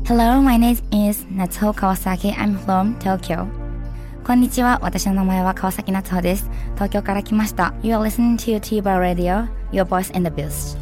Hello, my name is Natsuho Kawasaki. I'm from Tokyo. こんにちは。私の名前は川崎夏穂です。東京から来ました。You are listening to T-Bar Radio, your voice in the booth.